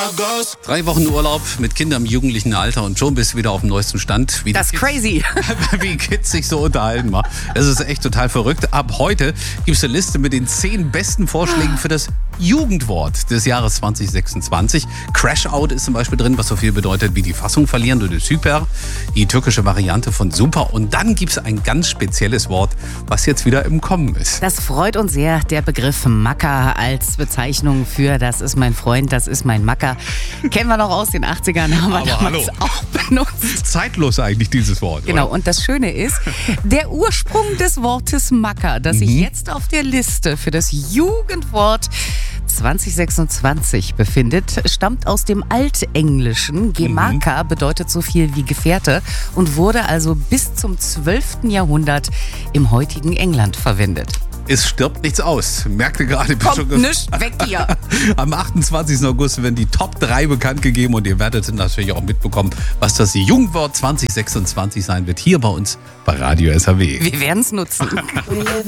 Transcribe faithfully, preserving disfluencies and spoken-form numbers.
Drei Wochen Urlaub mit Kindern im jugendlichen Alter und schon bist du wieder auf dem neuesten Stand. Wie Das ist crazy. Wie Kids sich so unterhalten. Ma. Das ist echt total verrückt. Ab heute gibt es eine Liste mit den zehn besten Vorschlägen für das Jugendwort des Jahres zwanzig sechsundzwanzig. Crash-out ist zum Beispiel drin, was so viel bedeutet wie die Fassung verlieren oder Hyper. Die türkische Variante von super. Und dann gibt es ein ganz spezielles Wort, was jetzt wieder im Kommen ist. Das freut uns sehr, der Begriff Macker als Bezeichnung für das ist mein Freund, das ist mein Macker. Kennen wir noch aus den achtzigern, haben wir Aber damals hallo. auch benutzt. Zeitlos eigentlich dieses Wort. Genau, oder? und das Schöne ist, der Ursprung des Wortes Macker, das sich Mhm. jetzt auf der Liste für das Jugendwort zwanzig sechsundzwanzig befindet, stammt aus dem Altenglischen. Gemarka bedeutet so viel wie Gefährte und wurde also bis zum zwölften Jahrhundert im heutigen England verwendet. Es stirbt nichts aus. Merkte gerade, Kommt schon nichts weg hier. am achtundzwanzigsten August werden die Top drei bekannt gegeben und ihr werdet natürlich auch mitbekommen, was das Jugendwort zwanzig sechsundzwanzig sein wird, hier bei uns bei Radio S H W. Wir werden es nutzen.